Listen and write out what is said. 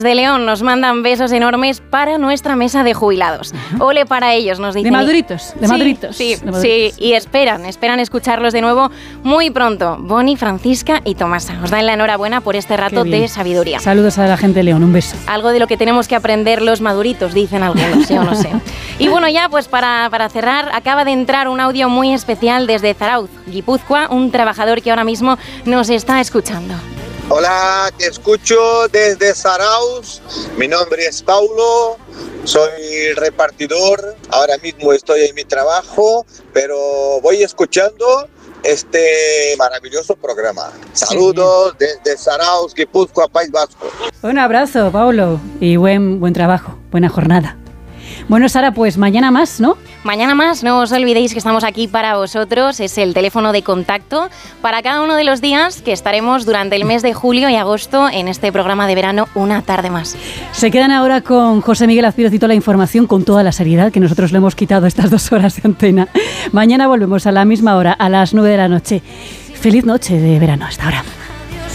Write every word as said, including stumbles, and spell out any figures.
de León nos mandan besos enormes para nuestra mesa de jubilados. Uh-huh. Ole para ellos, nos dicen. De maduritos, de sí, maduritos. Sí, de maduritos. sí, y esperan, esperan escucharlos de nuevo muy pronto. Boni, Francisca y Tomasa. Os dan la enhorabuena por este rato de sabiduría. Saludos a la gente de León, un beso. Algo de lo que tenemos que aprender los maduritos, dicen algunos, yo no sé. Y bueno, ya pues para, para cerrar, acaba de entrar un audio muy especial desde Zarauz, Guipúzcoa, un trabajador que ahora mismo nos está escuchando. Hola, te escucho desde Zarauz. Mi nombre es Paulo, soy repartidor. Ahora mismo estoy en mi trabajo, pero voy escuchando este maravilloso programa. Saludos sí. desde Zarauz, Guipúzcoa, País Vasco. Un abrazo, Paulo, y buen, buen trabajo, buena jornada. Bueno, Sara, pues mañana más, ¿no? Mañana más, no os olvidéis que estamos aquí para vosotros, es el teléfono de contacto para cada uno de los días que estaremos durante el mes de julio y agosto en este programa de verano Una Tarde Más. Se quedan ahora con José Miguel Azpiroz y toda la información con toda la seriedad que nosotros le hemos quitado estas dos horas de antena. Mañana volvemos a la misma hora, a las nueve de la noche. Feliz noche de verano hasta ahora.